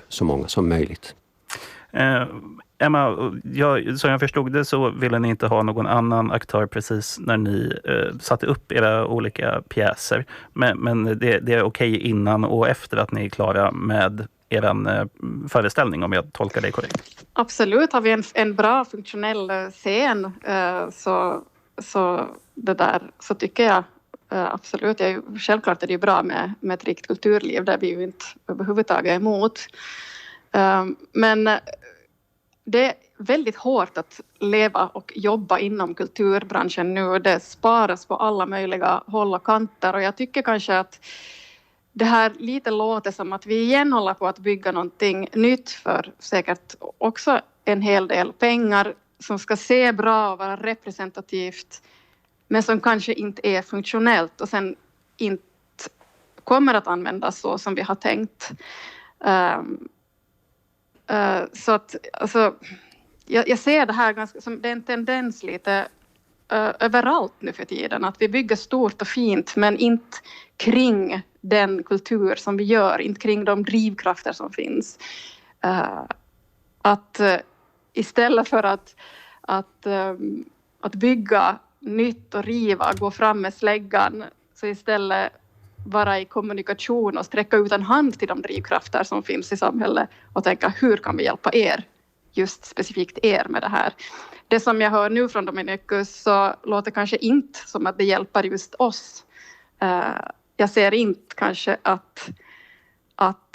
så många som möjligt. Emma, som jag förstod det så ville ni inte ha någon annan aktör precis när ni satte upp era olika pjäser. Men det är okej innan och efter att ni är klara med er föreställning, om jag tolkar det korrekt. Absolut, har vi en bra funktionell scen så tycker jag absolut. Självklart är det ju bra med ett rikt kulturliv där vi ju inte överhuvudtaget är emot. Men det är väldigt hårt att leva och jobba inom kulturbranschen nu. Det sparas på alla möjliga håll och kanter och jag tycker kanske att det här lite låter som att vi igen håller på att bygga någonting nytt för säkert också en hel del pengar som ska se bra och vara representativt men som kanske inte är funktionellt och sen inte kommer att användas så som vi har tänkt. Så att alltså, jag ser det här ganska som det är en tendens lite överallt nu för tiden att vi bygger stort och fint men inte kring den kultur som vi gör, inte kring de drivkrafter som finns. Att istället för att bygga nytt och riva, gå fram med släggan, så istället vara i kommunikation och sträcka ut en hand till de drivkrafter som finns i samhället och tänka hur kan vi hjälpa er, just specifikt er med det här. Det som jag hör nu från Dominicus så låter kanske inte som att det hjälper just oss. Jag ser inte kanske att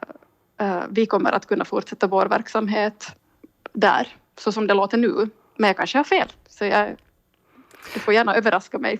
vi kommer att kunna fortsätta vår verksamhet där, så som det låter nu. Men jag kanske har fel, så du får gärna överraska mig.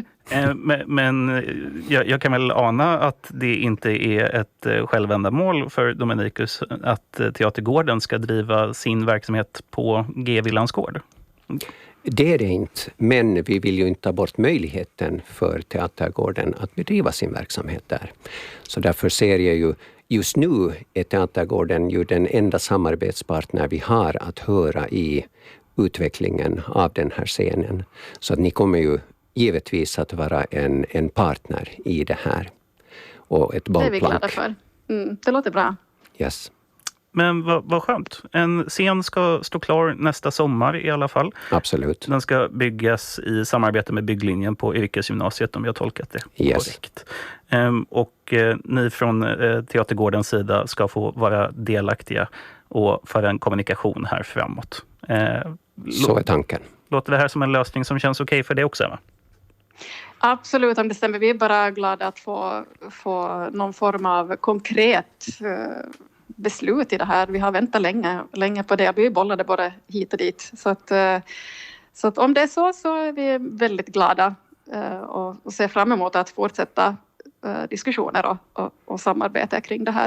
Men jag kan väl ana att det inte är ett självändamål för Dominicus att Teatergården ska driva sin verksamhet på G-Villans gård. Det är det inte, men vi vill ju inte ta bort möjligheten för Teatergården att bedriva sin verksamhet där. Så därför ser jag ju just nu är Teatergården ju den enda samarbetspartner vi har att höra i utvecklingen av den här scenen. Så att ni kommer ju givetvis att vara en partner i det här. Och ett bollplank. Det är vi glada för. Det låter bra. Yes. Men vad skönt. En scen ska stå klar nästa sommar i alla fall. Absolut. Den ska byggas i samarbete med bygglinjen på yrkesgymnasiet, om jag tolkat det korrekt. Och ni från Teatergårdens sida ska få vara delaktiga och föra en kommunikation här framåt. Så är tanken. Låter det här som en lösning som känns okej för det också, Emma? Absolut, om det stämmer. Vi är bara glada att få någon form av konkret beslut i det här. Vi har väntat länge på det. Vi bollade både hit och dit. Så att om det är så är vi väldigt glada och ser fram emot att fortsätta diskussioner och samarbete kring det här.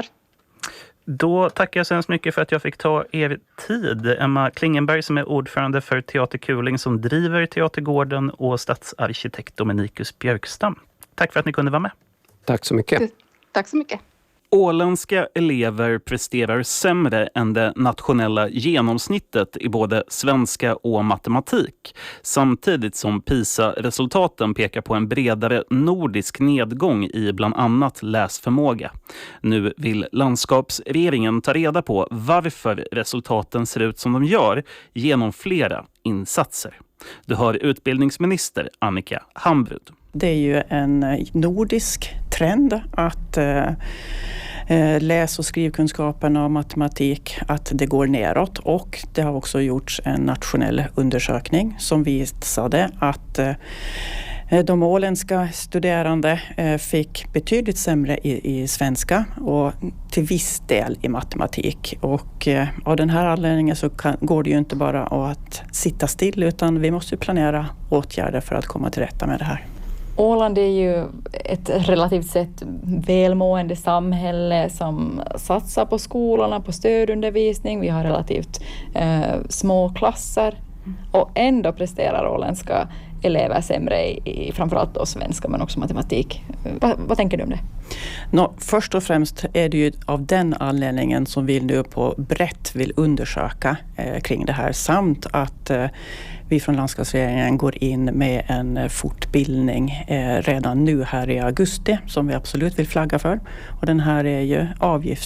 Då tackar jag så hemskt mycket för att jag fick ta er tid. Emma Klingenberg som är ordförande för Teater Kuling som driver Teatergården och stadsarkitekt Dominicus Björkstam. Tack för att ni kunde vara med. Tack så mycket. Tack så mycket. Åländska elever presterar sämre än det nationella genomsnittet i både svenska och matematik, samtidigt som PISA-resultaten pekar på en bredare nordisk nedgång i bland annat läsförmåga. Nu vill landskapsregeringen ta reda på varför resultaten ser ut som de gör genom flera insatser. Du hör utbildningsminister Annika Hambrud. Det är ju en nordisk trend att läs- och skrivkunskaperna och matematik att det går neråt, och det har också gjorts en nationell undersökning som visade att de åländska studerande fick betydligt sämre i svenska och till viss del i matematik. Och av den här anledningen så går det ju inte bara att sitta still, utan vi måste planera åtgärder för att komma till rätta med det här. Åland är ju ett relativt sett välmående samhälle som satsar på skolorna, på stödundervisning. Vi har relativt små klasser och ändå presterar åländska elever sämre i framförallt då svenska men också matematik. Vad tänker du om det? Först och främst är det ju av den anledningen som vi nu på brett vill undersöka kring det här, samt att vi från landskapsregeringen går in med en fortbildning redan nu här i augusti som vi absolut vill flagga för. Och den här är ju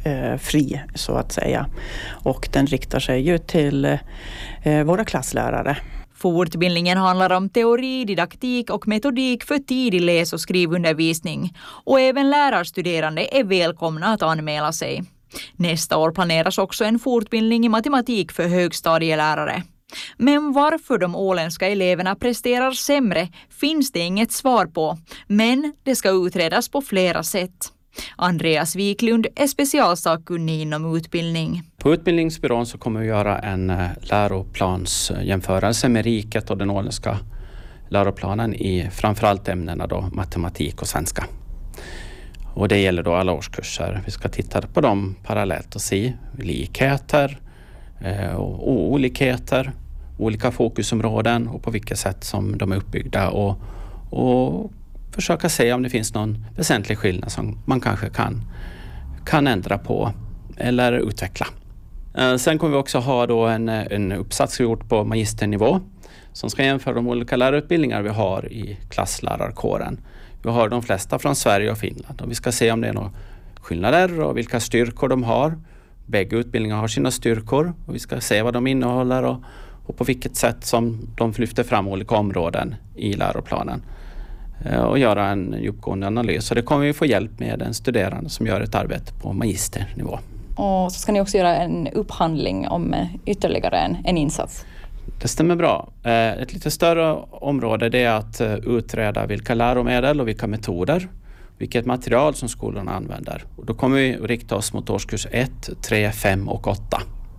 fri så att säga. Och den riktar sig ju till våra klasslärare. Fortbildningen handlar om teori, didaktik och metodik för tidig läs- och skrivundervisning. Och även lärarstuderande är välkomna att anmäla sig. Nästa år planeras också en fortbildning i matematik för högstadielärare. Men varför de åländska eleverna presterar sämre finns det inget svar på. Men det ska utredas på flera sätt. Andreas Wiklund är specialsakkunnig inom utbildning. På utbildningsbyrån så kommer vi göra en läroplansjämförelse med riket och den åländska läroplanen i framförallt ämnena då matematik och svenska. Och det gäller då alla årskurser. Vi ska titta på dem parallellt och se likheter och olikheter, olika fokusområden och på vilket sätt som de är uppbyggda och försöka se om det finns någon väsentlig skillnad som man kanske kan ändra på eller utveckla. Sen kommer vi också ha då en uppsats gjort på magisternivå som ska jämföra de olika lärarutbildningar vi har i klasslärarkåren. Vi har de flesta från Sverige och Finland och vi ska se om det är några skillnader och vilka styrkor de har. Bägge utbildningar har sina styrkor och vi ska se vad de innehåller och på vilket sätt som de lyfter fram olika områden i läroplanen och göra en djupgående analys. Så det kommer vi få hjälp med en studerande som gör ett arbete på magisternivå. Och så ska ni också göra en upphandling om ytterligare en insats. Det stämmer bra. Ett lite större område det är att utreda vilka läromedel och vilka metoder, vilket material som skolorna använder. Och då kommer vi att rikta oss mot årskurs 1, 3, 5 och 8.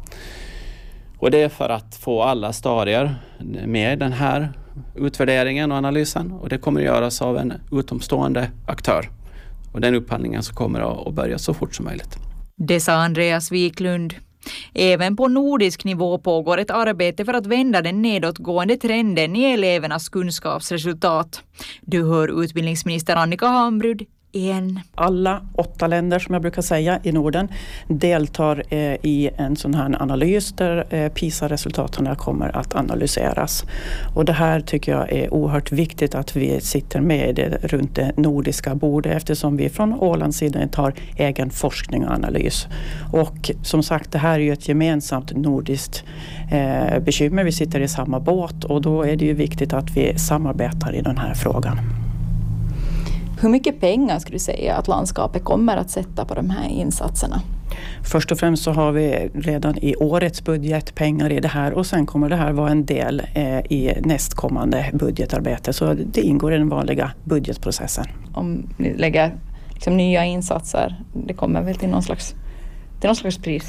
Och det är för att få alla stadier med i den här utvärderingen och analysen. Och det kommer att göras av en utomstående aktör. Och den upphandlingen så kommer att börja så fort som möjligt. Det sa Andreas Wiklund. Även på nordisk nivå pågår ett arbete för att vända den nedåtgående trenden i elevernas kunskapsresultat. Du hör utbildningsminister Annika Hambrud igen. Alla 8 länder som jag brukar säga i Norden deltar i en sån här analys där PISA-resultaten kommer att analyseras. Och det här tycker jag är oerhört viktigt att vi sitter med runt det nordiska bordet eftersom vi från Ålands sida har egen forskning och analys. Och som sagt, det här är ju ett gemensamt nordiskt bekymmer. Vi sitter i samma båt och då är det ju viktigt att vi samarbetar i den här frågan. Hur mycket pengar skulle du säga att landskapet kommer att sätta på de här insatserna? Först och främst så har vi redan i årets budget pengar i det här och sen kommer det här vara en del i nästkommande budgetarbete. Så det ingår i den vanliga budgetprocessen. Om ni lägger liksom nya insatser, det kommer väl till någon slags pris?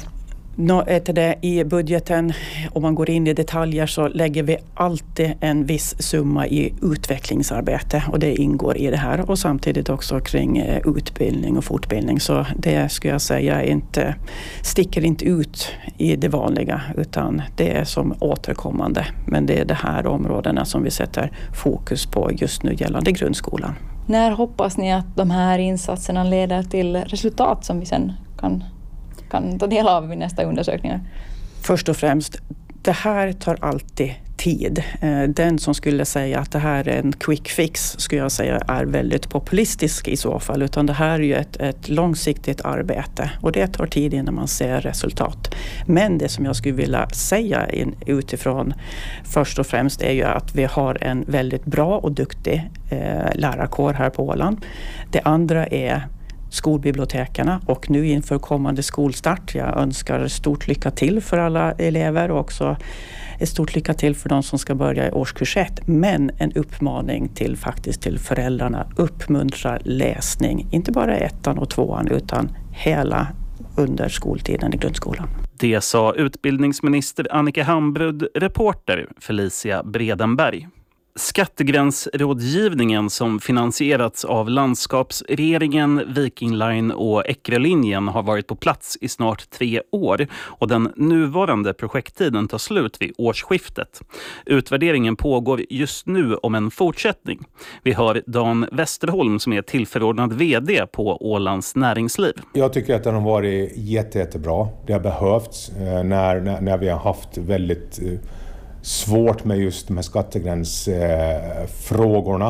I budgeten, om man går in i detaljer så lägger vi alltid en viss summa i utvecklingsarbete och det ingår i det här och samtidigt också kring utbildning och fortbildning. Så det skulle jag säga sticker inte ut i det vanliga utan det är som återkommande. Men det är de här områdena som vi sätter fokus på just nu gällande grundskolan. När hoppas ni att de här insatserna leder till resultat som vi sen kan ta del av vid nästa undersökningar? Först och främst, det här tar alltid tid. Den som skulle säga att det här är en quick fix skulle jag säga är väldigt populistisk i så fall. Utan det här är ju ett långsiktigt arbete och det tar tid innan man ser resultat. Men det som jag skulle vilja säga utifrån först och främst är ju att vi har en väldigt bra och duktig lärarkår här på Åland. Det andra är skolbibliotekerna och nu inför kommande skolstart. Jag önskar stort lycka till för alla elever och också ett stort lycka till för de som ska börja i årskurs 1. Men en uppmaning till föräldrarna. Uppmuntra läsning. Inte bara 1:an och 2:an utan hela under skoltiden i grundskolan. Det sa utbildningsminister Annika Hambrud, reporter Felicia Bredenberg. Skattegränsrådgivningen som finansierats av landskapsregeringen, Viking Line och Eckerölinjen har varit på plats i snart 3 år och den nuvarande projekttiden tar slut vid årsskiftet. Utvärderingen pågår just nu om en fortsättning. Vi hör Dan Westerholm som är tillförordnad vd på Ålands näringsliv. Jag tycker att den har varit jättebra. Det har behövts när vi har haft väldigt svårt med just de här skattegränsfrågorna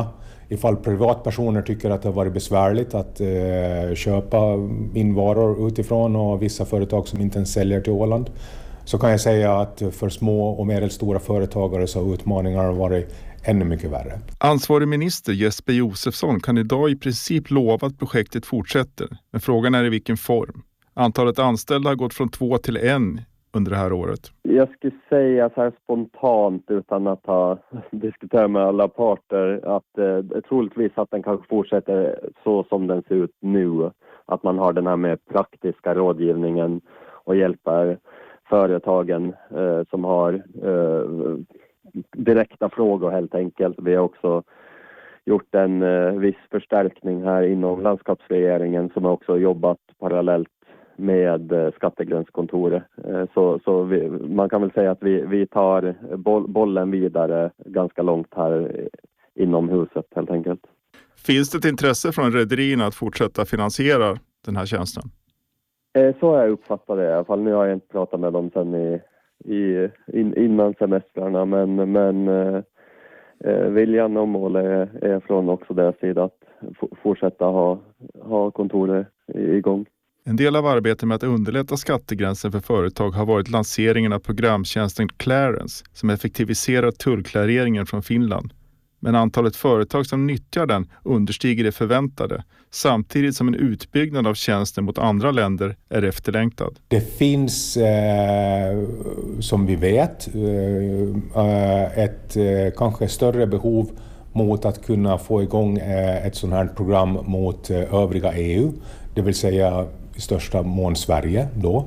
Ifall privatpersoner tycker att det har varit besvärligt att köpa in varor utifrån och vissa företag som inte ens säljer till Åland, så kan jag säga att för små och medelstora företagare så har utmaningarna varit ännu mycket värre. Ansvarig minister Jesper Josefsson kan idag i princip lova att projektet fortsätter. Men frågan är i vilken form. Antalet anställda har gått från 2 till 1 under det här året. Jag skulle säga så här spontant utan att ha diskuterat med alla parter att troligtvis att den kanske fortsätter så som den ser ut nu. Att man har den här med praktiska rådgivningen och hjälper företagen som har direkta frågor helt enkelt. Vi har också gjort en viss förstärkning här inom landskapsregeringen som har också jobbat parallellt med skattegränskontoret. Så man kan väl säga att vi tar bollen vidare ganska långt här inom huset helt enkelt. Finns det ett intresse från rederierna att fortsätta finansiera den här tjänsten? Så har jag uppfattat det i alla fall. Nu har jag inte pratat med dem sen innan semestrarna, men viljan och målet är från också deras sida att fortsätta ha kontoret igång. En del av arbetet med att underlätta skattegränsen för företag har varit lanseringen av programtjänsten Clarence som effektiviserar tullklareringen från Finland. Men antalet företag som nyttjar den understiger det förväntade, samtidigt som en utbyggnad av tjänsten mot andra länder är efterlängtad. Det finns, som vi vet, ett kanske större behov mot att kunna få igång ett sådant här program mot övriga EU, det vill säga i största mån Sverige då.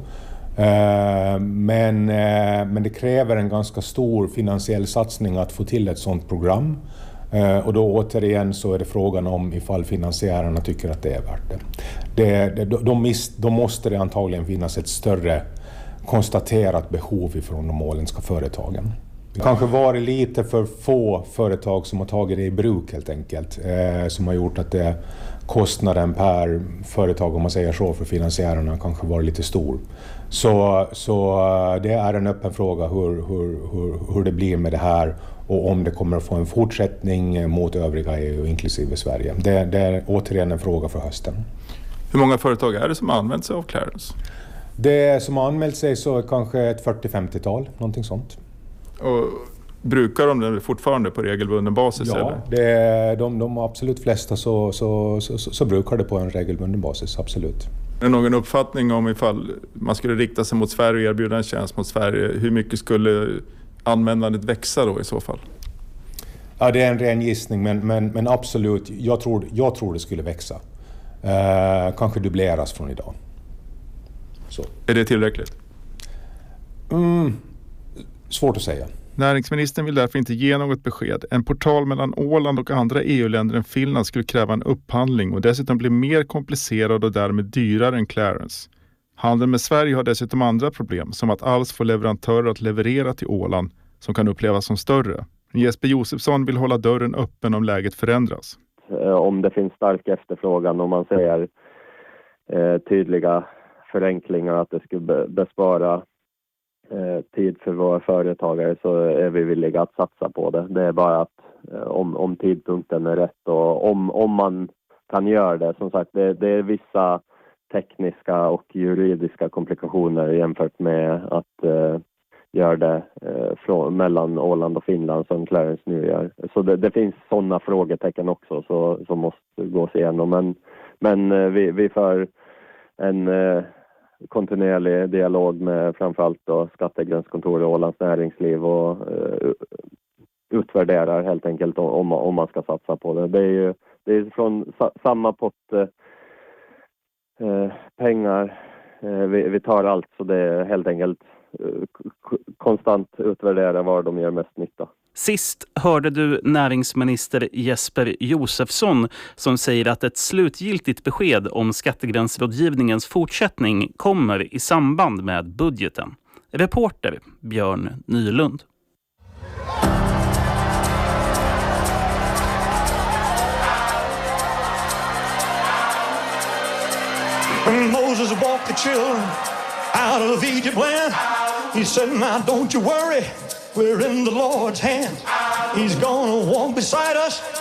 Men det kräver en ganska stor finansiell satsning att få till ett sådant program. Och då återigen så är det frågan om ifall finansiärerna tycker att det är värt det. Då måste det antagligen finnas ett större konstaterat behov ifrån de åländska företagen. Det kanske varit lite för få företag som har tagit det i bruk helt enkelt. Som har gjort att kostnaden per företag, om man säger så, för finansiärerna kanske var lite stor. Så det är en öppen fråga hur det blir med det här och om det kommer att få en fortsättning mot övriga EU inklusive Sverige. Det är återigen en fråga för hösten. Hur många företag är det som har använt sig av Clarence? Det som har anmält sig så är kanske ett 40-50-tal, någonting sånt. Och brukar de det fortfarande på regelbunden basis? Ja, eller? De absolut flesta så brukar det på en regelbunden basis, absolut. Är det någon uppfattning om ifall man skulle rikta sig mot Sverige och erbjuda en tjänst mot Sverige, hur mycket skulle användandet växa då i så fall? Ja, det är en ren gissning, men absolut, jag tror det skulle växa. Kanske dubbleras från idag. Så. Är det tillräckligt? Svårt att säga. Näringsministern vill därför inte ge något besked. En portal mellan Åland och andra EU-länder än Finland skulle kräva en upphandling och dessutom bli mer komplicerad och därmed dyrare än Clarence. Handeln med Sverige har dessutom andra problem, som att alls få leverantörer att leverera till Åland som kan upplevas som större. Jesper Josefsson vill hålla dörren öppen om läget förändras. Om det finns stark efterfrågan, om man säger tydliga förenklingar att det skulle bespara tid för våra företagare, så är vi villiga att satsa på det. Det är bara att om tidpunkten är rätt och om man kan göra det. Som sagt, det är vissa tekniska och juridiska komplikationer jämfört med att göra det mellan Åland och Finland som Clarence nu gör. Så det finns sådana frågetecken också som måste gås igenom. Men vi för en kontinuerlig dialog med framförallt då skattegränskontor och Ålands näringsliv och utvärderar helt enkelt om man ska satsa på det. Det är från samma pott pengar. Vi tar allt, så det är helt enkelt konstant utvärdera var de gör mest nytta. Sist hörde du näringsminister Jesper Josefsson som säger att ett slutgiltigt besked om skattegränsrådgivningens fortsättning kommer i samband med budgeten. Reporter Björn Nylund. Moses walked the children out of Egypt land. He said, now don't you worry, we're in the Lord's hand. He's gonna walk beside us